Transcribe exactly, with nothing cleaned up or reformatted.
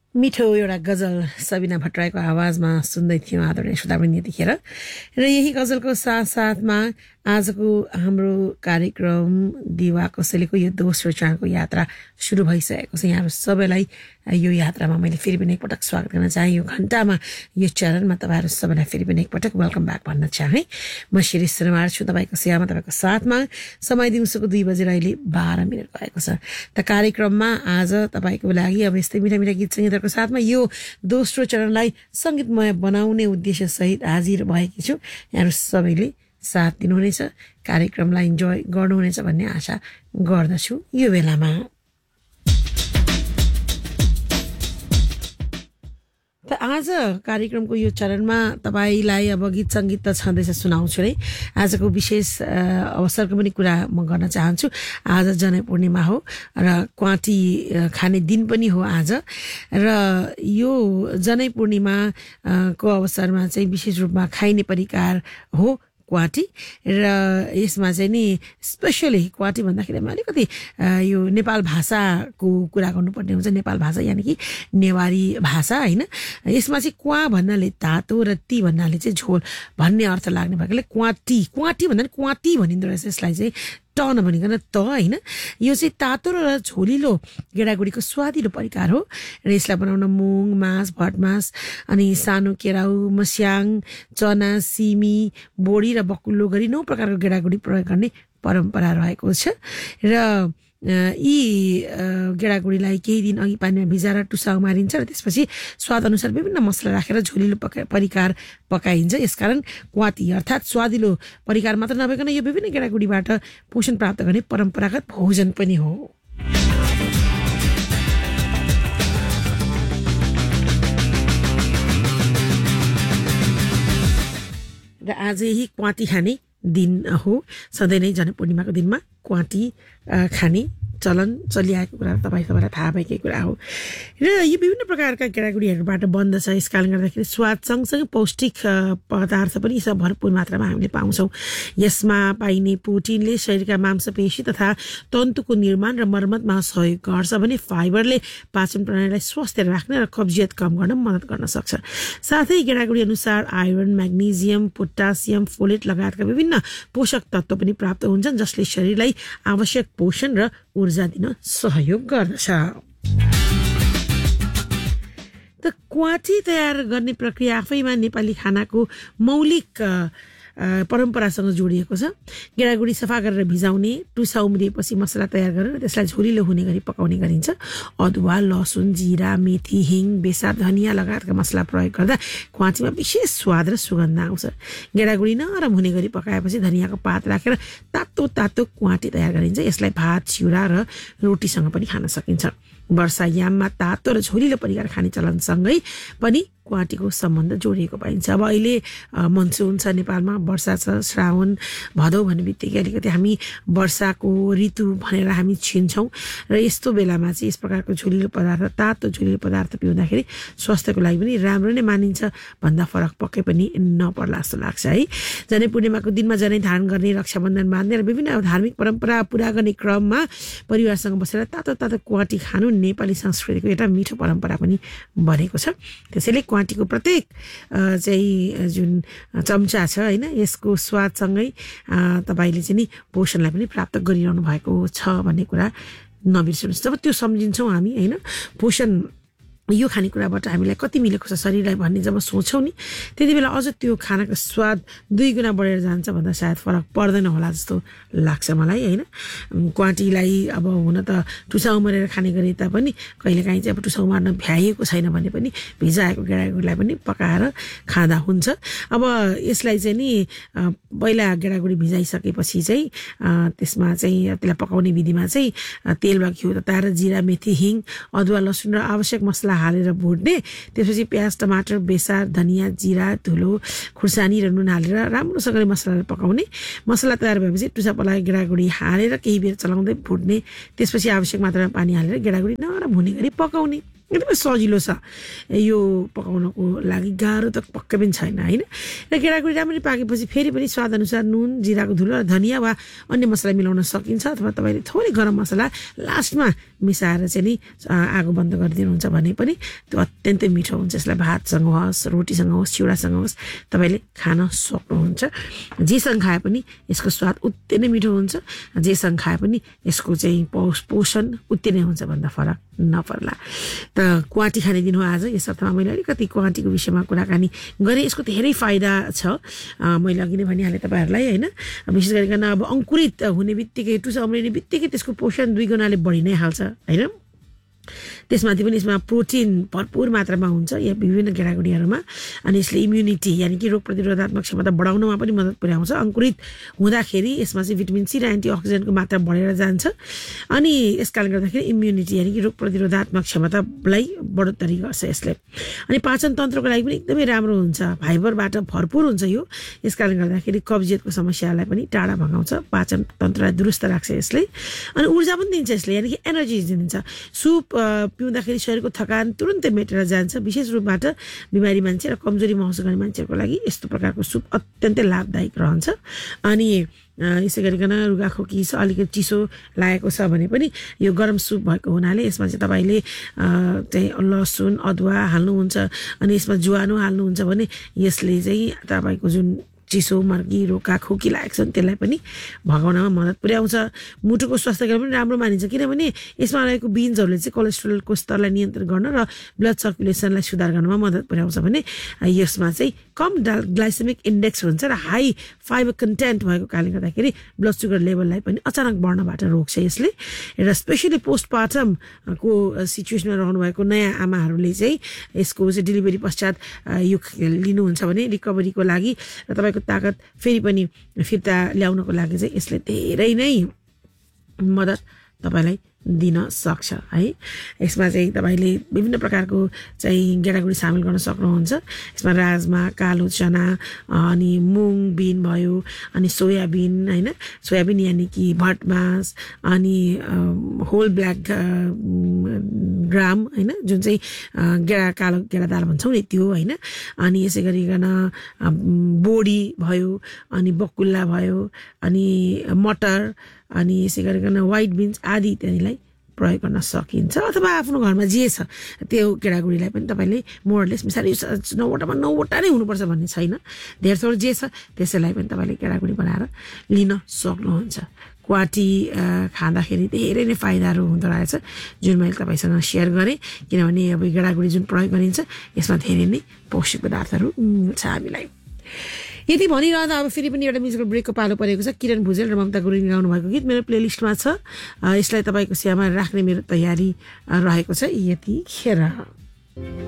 मिठो एउटा गजल सबिना भट्टराईको आवाजमा सुन्दै थियौँ आदरणीय श्रोतावृन्द यतिखेर। र यही गजलको साथसाथमा आजको हाम्रो कार्यक्रम दिवा कसैलेको यो दोस्रो चरणको यात्रा सुरु भइसकेको छ। यहाँहरू सबैलाई यो यात्रामा मैले फेरि पनि एकपटक स्वागत गर्न चाहेँ। यो घण्टामा यो चरणमा तपाईँहरू सबैलाई फेरि पनि एकपटक वेलकम ब्याक भन्न चाहेँ। म शिरी सुनवार छु, तपाईँको सेवामा, तपाईँको साथमा। समय दिउँसोको दुई बजेर अहिले बाह्र मिनट भएको छ। त कार्यक्रममा आज तपाईँको लागि अब यस्तै मिठा मिठा गीत सङ्गीतहरूको साथमा यो दोस्रो चरणलाई सङ्गीतमय बनाउने उद्देश्य सहित हाजिर भएकी छु। यहाँहरू सबैले साथ दिनुहुनेछ, कार्यक्रमलाई इन्जोय गर्नुहुनेछ भन्ने आशा गर्दछु। यो बेलामा त आज कार्यक्रमको यो चरणमा तपाईँलाई अब गीत सङ्गीत त छँदैछ, सुनाउँछु नै। आजको विशेष अवसरको पनि कुरा म गर्न चाहन्छु। आज जनै पूर्णिमा हो र क्वाटी खाने दिन पनि हो आज। र यो जनै पूर्णिमा को अवसरमा चाहिँ विशेष रूपमा खाइने परिकार हो क्वाटी। र यसमा चाहिँ नि स्पेसली क्वाटी भन्दाखेरि हामी अलिकति यो नेपाल भाषाको कुरा गर्नुपर्ने हुन्छ। नेपाल भाषा यानि कि नेवारी भाषा होइन। यसमा चाहिँ क्वा भन्नाले तातो र ती भन्नाले चाहिँ झोल भन्ने अर्थ लाग्ने भएकोले क्वाटी क्वाटी भन्दा पनि क्वाटी भनिँदो रहेछ। यसलाई चाहिँ ट नभनिकन त होइन। यो चाहिँ तातो र झोलिलो गेडागुडीको स्वादिलो परिकार हो। र यसलाई बनाउन मुङ, मास, भटमास, अनि सानो केराउ, मस्याङ, चना, सिमी, बोडी र बकुल्लो गरी नौ प्रकारको गेडागुडी प्रयोग गर्ने परम्परा रहेको छ। र यी गेडागुडीलाई केही दिन अघि पानीमा भिजाएर टुसाउ मारिन्छ र त्यसपछि स्वाद अनुसार विभिन्न मसला राखेर झोलिलो पका परिकार पकाइन्छ। यसकारण क्वाटी अर्थात् स्वादिलो परिकार मात्र नभइकन यो विभिन्न गेडागुडीबाट पोषण प्राप्त गर्ने परम्परागत भोजन पनि हो। र आज यही क्वाटी खाने दिन हो। सधैँ नै जनै पूर्णिमाको दिनमा क्वाटी खाने चलन चलिआएको कुरा तपाईँ सबैलाई थाहा भएकै कुरा हो। र यो विभिन्न प्रकारका गेडागुडीहरूबाट बन्दछ। यस कारणले गर्दाखेरि स्वाद सँगसँगै पौष्टिक पदार्थ पनि सब भरपूर मात्रामा हामीले पाउँछौँ। यसमा पाइने प्रोटिनले शरीरका मांसपेशी तथा तन्तुको निर्माण र मर्मतमा सहयोग गर्छ भने फाइबरले पाचन प्रणालीलाई स्वस्थ राख्न र कब्जियत कम गर्न मद्दत गर्न सक्छ। साथै गेडागुडी अनुसार आइरन, म्याग्नेजियम, पोटासियम, फोलेट लगायतका विभिन्न पोषक तत्त्व पनि प्राप्त हुन्छन्, जसले शरीरलाई आवश्यक पोषण र ऊर्जा दिन सहयोग गर्दछ। त क्वाटी तयार गर्ने प्रक्रिया आफैमा नेपाली खानाको मौलिक परम्परासँग जोडिएको छ। गेडागुडी सफा गरेर भिजाउने, टुसा उम्रिएपछि मसला तयार गरेर त्यसलाई झोलिलो हुने गरी पकाउने गरिन्छ। अदुवा, लसुन, जिरा, मेथी, हिङ, बेसार, धनियाँ लगायतका मसला प्रयोग गर्दा क्वाटीमा विशेष स्वाद र सुगन्ध आउँछ। गेडागुडी नरम हुने गरी पकाएपछि धनियाँको पात राखेर तातो तातो क्वाटी तयार गरिन्छ। यसलाई भात, चिउरा र रोटीसँग पनि खान सकिन्छ। वर्षायाममा तातो र झोलिलो परिकार खाने चलनसँगै पनि क्वाटीको सम्बन्ध जोडिएको पाइन्छ। अब अहिले मनसुन छ नेपालमा, वर्षा छ, श्रावण भदौ भन्ने बित्तिकै अलिकति हामी वर्षाको ऋतु भनेर हामी छिन्छौँ। र यस्तो बेलामा चाहिँ यस प्रकारको झोलिलो पदार्थ, तातो झोलिलो पदार्थ पिउँदाखेरि स्वास्थ्यको लागि पनि राम्रो नै मानिन्छ भन्दा फरक पक्कै पनि नपर्ला जस्तो लाग्छ है। जनै पूर्णिमाको दिनमा जनै धारण गर्ने, रक्षाबन्धन बाँध्ने र विभिन्न धार्मिक परम्परा पुरा गर्ने क्रममा परिवारसँग बसेर तातो तातो क्वाटी खानु नेपाली संस्कृतिको एउटा मिठो परम्परा पनि बनेको छ। त्यसैले क्वाटीको प्रत्येक चाहिँ जुन चम्चा छ होइन, यसको स्वादसँगै तपाईँले चाहिँ नि पोषणलाई पनि प्राप्त गरिरहनु भएको छ भन्ने कुरा नबिर्सनुहोस्। जब त्यो सम्झिन्छौँ हामी होइन, पोषण यो खानेकुराबाट हामीलाई कति मिलेको छ शरीरलाई भन्ने जब सोच्छौँ नि, त्यति बेला अझ त्यो खानाको स्वाद दुई गुणा बढेर जान्छ भन्दा सायद फरक पर्दैन होला जस्तो लाग्छ मलाई होइन। क्वाटीलाई अब हुन त टुसा उमारेर खाने गरे तापनि कहिलेकाहीँ चाहिँ अब टुसा उमार्न भ्याइएको छैन भने पनि भिजाएको गेडागुडीलाई पनि पकाएर खाँदा हुन्छ। अब यसलाई चाहिँ नि पहिला गेडागुडी भिजाइसकेपछि चाहिँ त्यसमा चाहिँ त्यसलाई पकाउने विधिमा चाहिँ तेल वा घिउ तताएर जिरा, मेथी, हिङ, अदुवा, लसुन र आवश्यक मसला हालेर भुट्ने। त्यसपछि प्याज, टमाटर, बेसार, धनियाँ, जिरा, धुलो, खुर्सानी र नुन हालेर राम्रोसँगले मसलालाई पकाउने। मसला तयार भएपछि टुसा पलाएको गेडागुडी हालेर केही बेर चलाउँदै भुट्ने। त्यसपछि आवश्यक मात्रामा पानी हालेर गेडागुडी नरम हुने गरी पकाउने। एकदमै सजिलो छ यो पकाउनको लागि, गाह्रो त पक्कै पनि छैन होइन। र गेडागुडी राम्ररी पाकेपछि फेरि पनि स्वादअनुसार नुन, जिराको धुलो र धनिया वा अन्य मसला मिलाउन सकिन्छ, अथवा तपाईँले थोरै गरम मसला लास्टमा मिसाएर चाहिँ नि आगो बन्द गरिदिनुहुन्छ भने पनि त्यो अत्यन्तै मिठो हुन्छ। यसलाई भातसँग होस्, रोटीसँग होस्, चिउरासँग होस् तपाईँले खान सक्नुहुन्छ। जेसँग खाए पनि यसको स्वाद उत्ति नै मिठो हुन्छ, जेसँग खाए पनि यसको चाहिँ पोषण उत्ति नै हुन्छ भन्दा फरक नपर्ला। त क्वाटी खाने दिन हो आज, यस अर्थमा मैले अलिकति क्वाटीको विषयमा कुराकानी गरेँ। यसको धेरै फाइदा छ, मैले अघि नै भनिहालेँ तपाईँहरूलाई होइन। विशेष गरिकन अब अङ्कुरित हुने बित्तिकै, टुसा उम्रिने बित्तिकै त्यसको पोषण दुई गुणाले बढी नै हाल्छ होइन। त्यसमाथि पनि यसमा प्रोटिन भरपुर मात्रामा हुन्छ या विभिन्न गेडागुडीहरूमा, अनि यसले इम्युनिटी यानि कि रोग प्रतिरोधात्मक क्षमता बढाउनमा पनि मद्दत पुर्याउँछ। अङ्कुरित हुँदाखेरि यसमा चाहिँ भिटामिन सी र एन्टिअक्सिडेन्टको मात्रा बढेर जान्छ, अनि यस कारणले गर्दाखेरि इम्युनिटी यानि कि रोग प्रतिरोधात्मक क्षमतालाई बढोत्तरी गर्छ यसले। अनि पाचन तन्त्रको लागि पनि एकदमै राम्रो हुन्छ, फाइबरबाट भरपुर हुन्छ यो, यस कारणले गर्दाखेरि कब्जियतको समस्यालाई पनि टाढा भगाउँछ, पाचन तन्त्रलाई दुरुस्त राख्छ यसले। अनि ऊर्जा पनि दिन्छ यसले, यानि कि एनर्जी दिन्छ। सुप पिउँदाखेरि शरीरको थकान तुरुन्तै मेटेर जान्छ। विशेष रूपबाट बिमारी मान्छे र कमजोरी महसुस गर्ने मान्छेहरूको लागि यस्तो प्रकारको सुप अत्यन्तै लाभदायक रहन्छ। अनि यसै गरिकन रुगाखोकी छ, अलिकति चिसो लागेको छ भने पनि यो गरम सुप भएको हुनाले यसमा चाहिँ तपाईँले चाहिँ लसुन अदुवा हाल्नुहुन्छ, अनि यसमा ज्वानो हाल्नुहुन्छ भने यसले चाहिँ तपाईँको जुन चिसो, मर्की, रोका खोकी लागेको छ त्यसलाई पनि भगाउनमा मद्दत पुर्याउँछ। मुटुको स्वास्थ्यका पनि राम्रो मानिन्छ, किनभने यसमा रहेको बिन्सहरूले चाहिँ कोलेस्ट्रोलको स्तरलाई नियन्त्रण गर्न र ब्लड सर्कुलेसनलाई सुधार गर्नमा मद्दत पुर्याउँछ भने यसमा चाहिँ कम ग्लाइसेमिक इन्डेक्स हुन्छ र हाई फाइबर कन्टेन्ट भएको कारणले गर्दाखेरि ब्लड सुगर लेभललाई पनि अचानक बढ्नबाट रोक्छ यसले। र स्पेसली पोस्टपार्टमको सिचुएसनमा रहनुभएको नयाँ आमाहरूले चाहिँ यसको चाहिँ डेलिभरी पश्चात यो लिनुहुन्छ भने रिकभरीको लागि र तपाईँको ताकत फेरि पनि फिर्ता ल्याउनको लागि चाहिँ यसले धेरै नै मद्दत तपाईँलाई दिन सक्छ है। यसमा चाहिँ तपाईँले विभिन्न प्रकारको चाहिँ गेडागुडी सामेल गर्न सक्नुहुन्छ। यसमा राजमा, कालो चना, अनि मुङ बिन भयो, अनि सोयाबिन होइन, सोयाबिन यानि कि भटमास, अनि होल ब्ल्याक ग्राम होइन, जुन चाहिँ गेडा कालो गेडा दाल भन्छौँ नि त्यो होइन। अनि यसै गरिकन बोडी भयो, अनि बकुल्ला भयो, अनि मटर, अनि यसै गरिकन व्हाइट बिन्स आदि इत्यादिलाई प्रयोग गर्न सकिन्छ। अथवा आफ्नो घरमा जे छ त्यो गेडागुडीलाई पनि तपाईँले मोरलेस मिसाएर नौवटामा नौवटा नै हुनुपर्छ भन्ने छैन, धेर थोर जे छ त्यसैलाई पनि तपाईँले गेडागुडी बनाएर लिन सक्नुहुन्छ। क्वाटी खाँदाखेरि धेरै नै फाइदाहरू हुँदो रहेछ, जुन मैले तपाईँसँग सेयर गरेँ, किनभने अब गेडागुडी जुन प्रयोग गरिन्छ यसमा धेरै नै पौष्टिक पदार्थहरू मिल्छ हामीलाई। यति भनिरहँदा अब फेरि पनि एउटा म्युजिकल ब्रेकको पालो परेको छ। किरण भुजेल र ममता गुरुङ गाउनु भएको गीत मेरो प्लेलिस्टमा छ, यसलाई तपाईँको सेवामा राख्ने मेरो तयारी रहेको छ यतिखेर।